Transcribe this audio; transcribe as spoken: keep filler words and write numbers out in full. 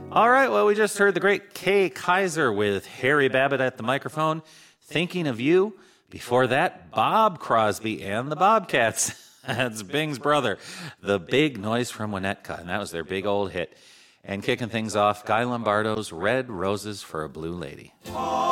All right, well, we just heard the great Kay Kaiser with Harry Babbitt at the microphone, Thinking of You. Before that, Bob Crosby and the Bobcats. That's Bing's brother. The Big Noise from Winnetka, and that was their big old hit. And kicking things off, Guy Lombardo's Red Roses for a Blue Lady.